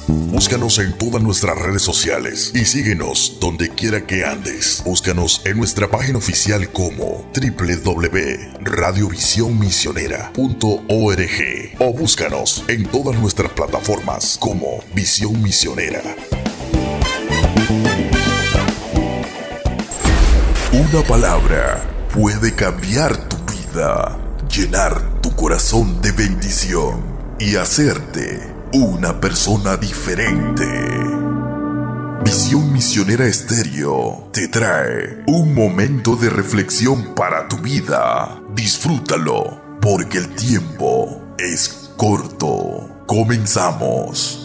Búscanos en todas nuestras redes sociales y síguenos donde quiera que andes. Búscanos en nuestra página oficial como www.radiovisionmisionera.org o búscanos en todas nuestras plataformas como Visión Misionera. Una palabra puede cambiar tu vida, llenar tu corazón de bendición y hacerte una persona diferente. Visión Misionera Estéreo te trae un momento de reflexión para tu vida. Disfrútalo, porque el tiempo es corto. Comenzamos.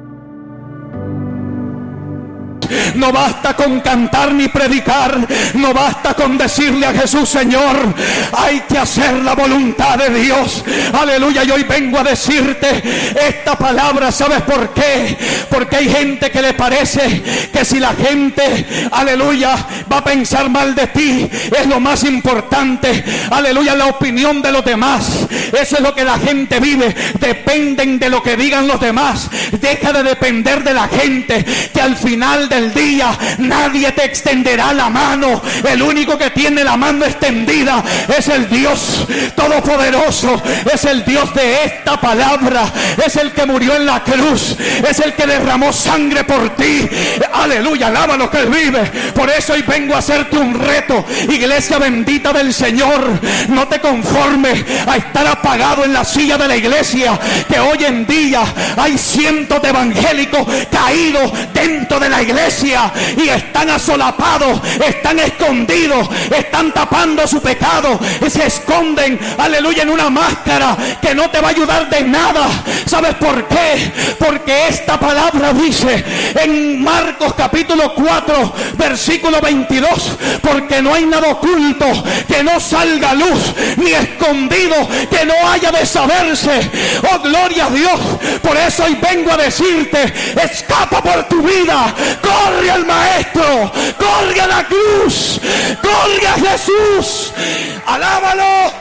No basta con cantar ni predicar, no basta con decirle a Jesús Señor, hay que hacer la voluntad de Dios. Aleluya, y hoy vengo a decirte esta palabra. ¿Sabes por qué? Porque hay gente que le parece que si la gente, aleluya, va a pensar mal de ti, es lo más importante. Aleluya, la opinión de los demás, eso es lo que la gente vive. Dependen de lo que digan los demás. Deja de depender de la gente, que al final del día nadie te extenderá la mano. El único que tiene la mano extendida es el Dios Todopoderoso, es el Dios de esta palabra, es el que murió en la cruz, es el que derramó sangre por ti. Aleluya, alaba lo que Él vive. Por eso hoy vengo a hacerte un reto, iglesia bendita del Señor. No te conformes a estar apagado en la silla de la iglesia, que hoy en día hay cientos de evangélicos caídos dentro de la iglesia y están asolapados, están escondidos, están tapando su pecado y se esconden, aleluya, en una máscara que no te va a ayudar de nada. ¿Sabes por qué? Porque esta palabra dice en Marcos capítulo 4 versículo 22, porque no hay nada oculto que no salga a luz, ni escondido que no haya de saberse. Oh, gloria a Dios. Por eso hoy vengo a decirte, escapa por tu vida, corre al Maestro, corre a la cruz, corre a Jesús, alábalo,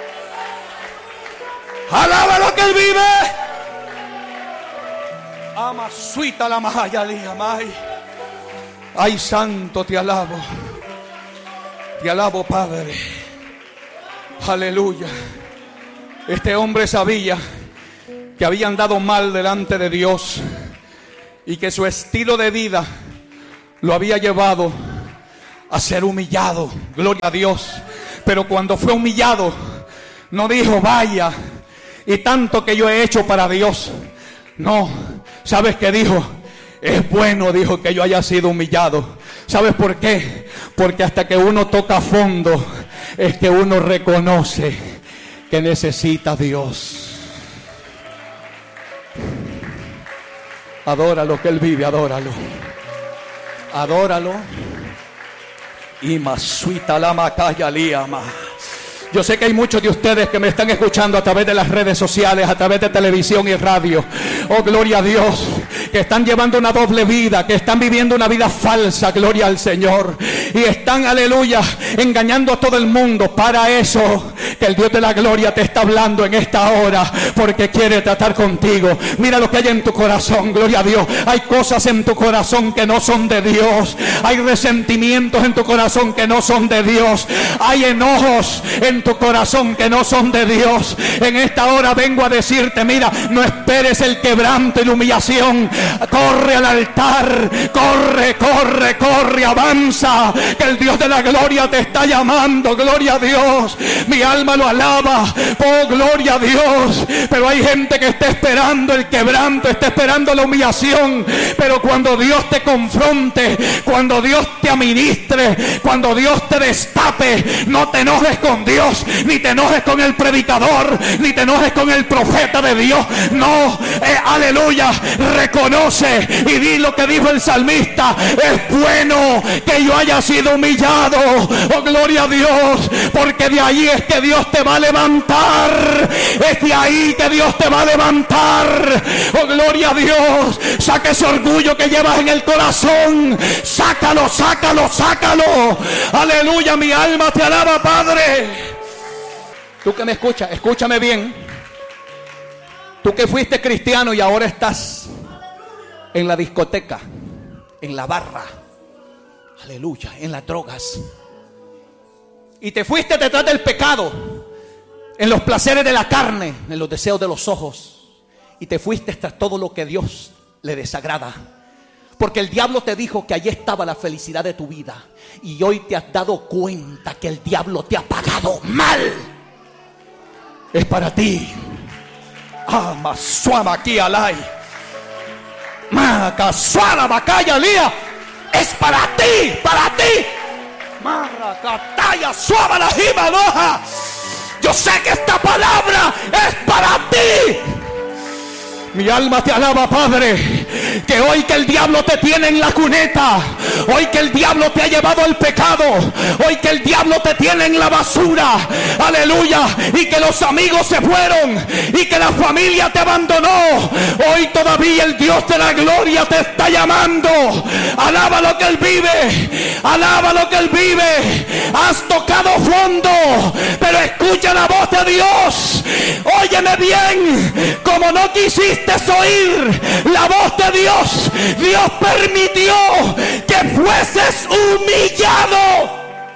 alábalo que Él vive. Ama suita la maya liamay. Ay, santo, te alabo, Padre. Aleluya. Este hombre sabía que había andado mal delante de Dios y que su estilo de vida lo había llevado a ser humillado. Gloria a Dios. Pero cuando fue humillado, no dijo, vaya, y tanto que yo he hecho para Dios. No, ¿sabes qué dijo? Es bueno, dijo, que yo haya sido humillado. ¿Sabes por qué? Porque hasta que uno toca fondo es que uno reconoce que necesita a Dios. Adóralo que Él vive, adóralo. Adóralo. Y masuita la macaya liama. Yo sé que hay muchos de ustedes que me están escuchando a través de las redes sociales, a través de televisión y radio. Oh, gloria a Dios. Que están llevando una doble vida, que están viviendo una vida falsa, gloria al Señor. Y están, aleluya, engañando a todo el mundo. Para eso que el Dios de la gloria te está hablando en esta hora, porque quiere tratar contigo. Mira lo que hay en tu corazón, gloria a Dios. Hay cosas en tu corazón que no son de Dios. Hay resentimientos en tu corazón que no son de Dios. Hay enojos en tu corazón que no son de Dios. En esta hora vengo a decirte, mira, no esperes el quebranto y la humillación. Corre al altar, corre, corre, corre, avanza, que el Dios de la gloria te está llamando. Gloria a Dios. Mi alma lo alaba. Oh, gloria a Dios. Pero hay gente que está esperando el quebranto, está esperando la humillación. Pero cuando Dios te confronte, cuando Dios te administre, cuando Dios te destape, no te enojes con Dios, ni te enojes con el predicador, ni te enojes con el profeta de Dios. No, aleluya, reconoce y di lo que dijo el salmista: es bueno que yo haya sido humillado. Oh, gloria a Dios, porque de ahí es que Dios te va a levantar. Es de ahí que Dios te va a levantar. Oh, gloria a Dios. Saca ese orgullo que llevas en el corazón. Sácalo, sácalo, sácalo. Aleluya, mi alma te alaba, Padre. Tú que me escuchas, escúchame bien. Tú que fuiste cristiano y ahora estás en la discoteca, en la barra, aleluya, en las drogas. Y te fuiste detrás del pecado, en los placeres de la carne, en los deseos de los ojos. Y te fuiste tras todo lo que a Dios le desagrada. Porque el diablo te dijo que allí estaba la felicidad de tu vida. Y hoy te has dado cuenta que el diablo te ha pagado mal. Es para ti. Masuama aquí alay. Macasuara bacaya lía. Es para ti, para ti. Maracataya suaba la jimanoja. Yo sé que esta palabra es para ti. Mi alma te alaba, Padre, que hoy que el diablo te tiene en la cuneta, hoy que el diablo te ha llevado al pecado, hoy que el diablo te tiene en la basura, aleluya, y que los amigos se fueron y que la familia te abandonó, hoy todavía el Dios de la gloria te está llamando. Alaba lo que Él vive, alaba lo que Él vive. Has tocado fondo, pero escucha la voz de Dios. Óyeme bien, como no quisiste oír la voz de Dios, Dios permitió que fueses humillado.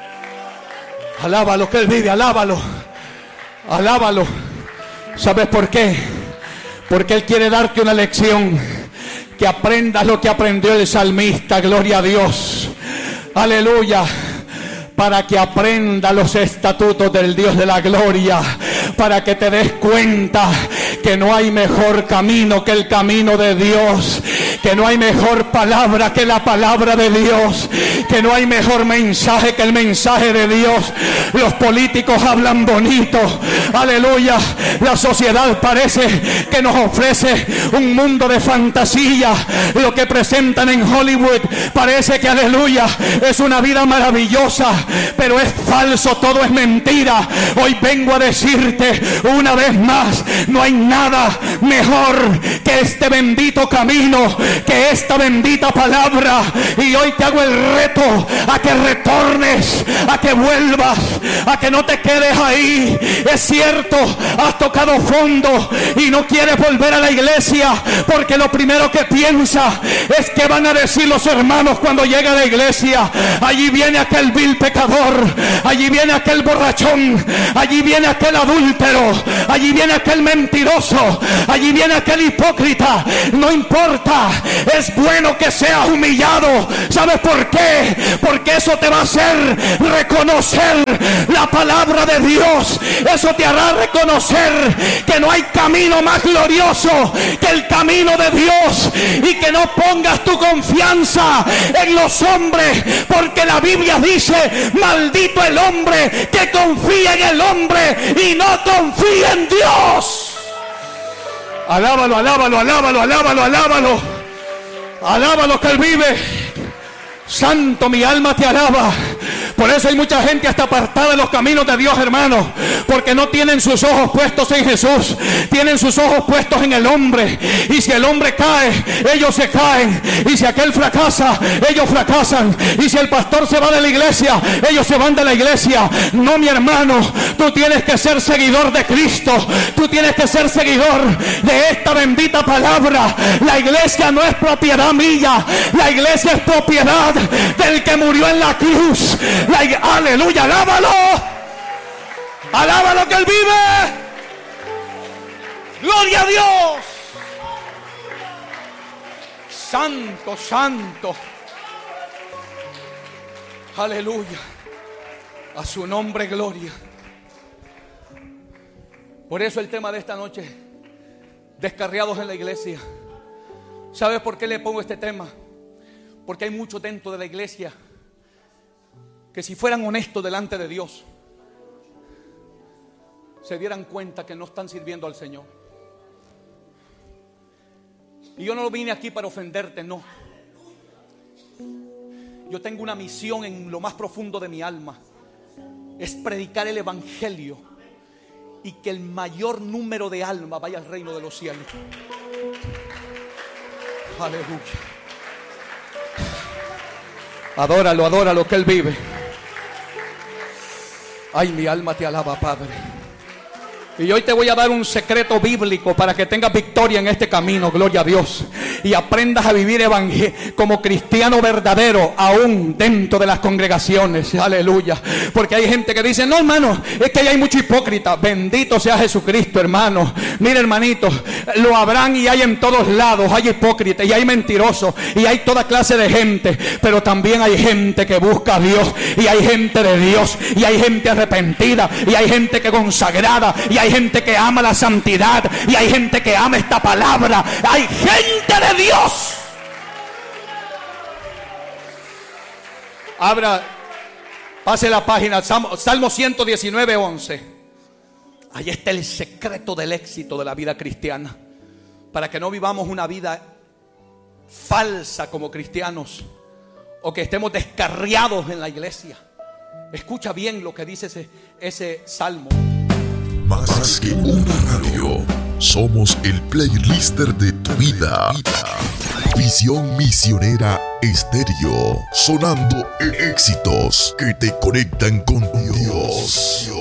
Alaba lo que Él vive, alábalo, alábalo. ¿Sabes por qué? Porque Él quiere darte una lección, que aprendas lo que aprendió el salmista, gloria a Dios, aleluya. Para que aprenda los estatutos del Dios de la gloria, para que te des cuenta que no hay mejor camino que el camino de Dios, que no hay mejor palabra que la palabra de Dios, que no hay mejor mensaje que el mensaje de Dios. Los políticos hablan bonito, aleluya, la sociedad parece que nos ofrece un mundo de fantasía, lo que presentan en Hollywood parece que, aleluya, es una vida maravillosa, pero es falso, todo es mentira. Hoy vengo a decirte una vez más, no hay nada mejor que este bendito camino, que esta bendita palabra. Y hoy te hago el reto a que retornes, a que vuelvas, a que no te quedes ahí. Es cierto, has tocado fondo y no quieres volver a la iglesia, porque lo primero que piensas es que van a decir los hermanos cuando llegue a la iglesia. Allí viene aquel vil pecador, allí viene aquel borrachón, allí viene aquel adúltero, allí viene aquel mentiroso, allí viene aquel hipócrita. No importa, es bueno que seas humillado. ¿Sabes por qué? Porque eso te va a hacer reconocer la palabra de Dios. Eso te hará reconocer que no hay camino más glorioso que el camino de Dios, y que no pongas tu confianza en los hombres, porque la Biblia dice: maldito el hombre que confía en el hombre y no confía en Dios. Alábalo, alábalo, alábalo, alábalo, alábalo. Alábalo que Él vive. Santo, mi alma te alaba. Por eso hay mucha gente hasta apartada de los caminos de Dios, hermano, porque no tienen sus ojos puestos en Jesús, tienen sus ojos puestos en el hombre. Y si el hombre cae, ellos se caen. Y si aquel fracasa, ellos fracasan. Y si el pastor se va de la iglesia, ellos se van de la iglesia. No, mi hermano, tú tienes que ser seguidor de Cristo, tú tienes que ser seguidor de esta bendita palabra. La iglesia no es propiedad mía, la iglesia es propiedad del que murió en la cruz. Aleluya, alábalo, alábalo que Él vive. Gloria a Dios. Santo, santo, aleluya, a su nombre gloria. Por eso el tema de esta noche: descarriados en la iglesia. ¿Sabes por qué le pongo este tema? Porque hay muchos dentro de la iglesia que, si fueran honestos delante de Dios, se dieran cuenta que no están sirviendo al Señor. Y yo no vine aquí para ofenderte, no. Yo tengo una misión en lo más profundo de mi alma: es predicar el evangelio y que el mayor número de almas vaya al reino de los cielos. Aleluya. Adóralo, adóralo que Él vive. Ay, mi alma te alaba, Padre. Y hoy te voy a dar un secreto bíblico para que tengas victoria en este camino, gloria a Dios. Y aprendas a vivir como cristiano verdadero, aún dentro de las congregaciones, aleluya. Porque hay gente que dice, no hermano, es que ahí hay mucho hipócrita. Bendito sea Jesucristo, hermano. Mire hermanito, lo habrán y hay en todos lados. Hay hipócritas y hay mentirosos y hay toda clase de gente. Pero también hay gente que busca a Dios, y hay gente de Dios, y hay gente arrepentida, y hay gente que consagrada, y hay gente que ama la santidad, y hay gente que ama esta palabra. Hay gente de Dios. Abra, pase la página, Salmo 119, 11. Ahí está el secreto del éxito de la vida cristiana, para que no vivamos una vida falsa como cristianos, o que estemos descarriados en la iglesia. Escucha bien lo que dice ese salmo. Más que una radio, somos el playlister de tu vida. Visión Misionera Estéreo, sonando en éxitos que te conectan con Dios.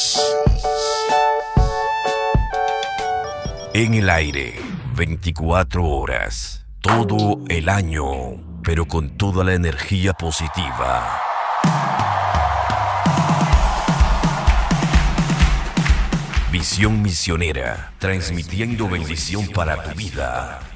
En el aire, 24 horas, todo el año, pero con toda la energía positiva. Visión Misionera, transmitiendo bendición para tu vida.